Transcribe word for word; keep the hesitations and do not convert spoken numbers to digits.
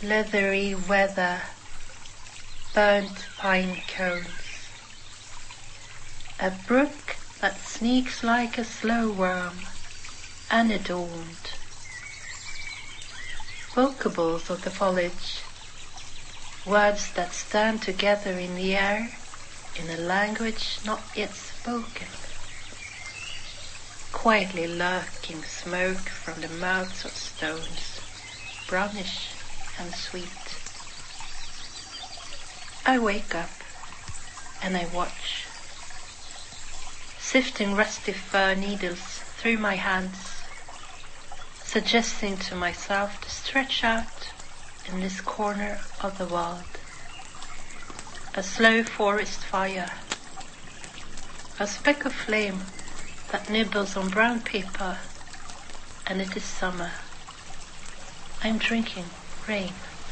leathery weather, burnt pine cones. A brook that sneaks like a slow worm, unadorned. Vocables of the foliage, words that stand together in the air in a language not yet spoken. Quietly lurking smoke from the mouths of stones, brownish and sweet. I wake up and I watch, sifting rusty fir needles through my hands, suggesting to myself to stretch out in this corner of the world. A slow forest fire, a speck of flame that nibbles on brown paper, and it is summer. I'm drinking rain.